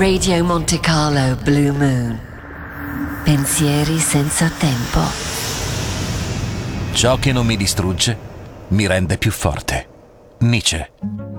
Radio Monte Carlo Blue Moon. Pensieri senza tempo. Ciò che non mi distrugge mi rende più forte. Nietzsche.